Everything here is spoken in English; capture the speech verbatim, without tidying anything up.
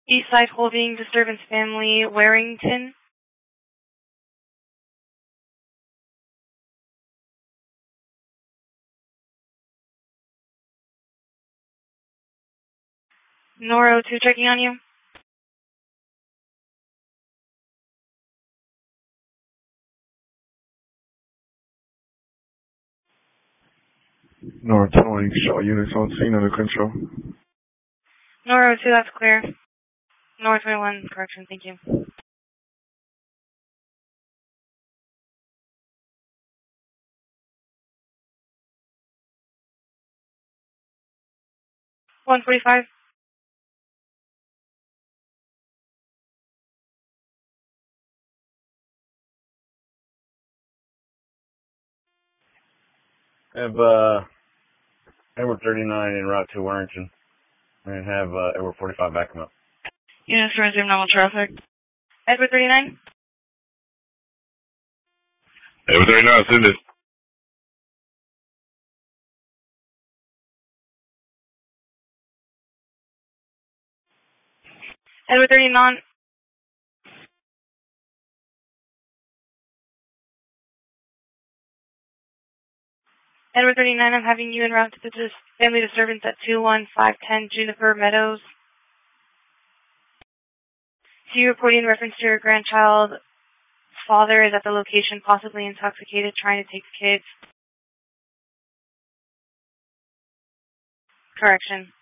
Eastside Holding Disturbance Family, Warrington. Nora two checking on you. Nora twenty, shot units on scene under control. Nora two, that's clear. Nora twenty-one, correction, thank you. one forty-five. Have, uh, Edward thirty-nine en route to Warrington. And have, uh, Edward forty-five back him up. Units resume normal traffic. Edward thirty-nine? Edward thirty-nine, send it. Edward thirty-nine. Edward thirty-nine, I'm having you en route to the dis family disturbance at two one five one zero Juniper Meadows. So you reporting in reference to your grandchild's father is at the location, possibly intoxicated, trying to take the kids. Correction.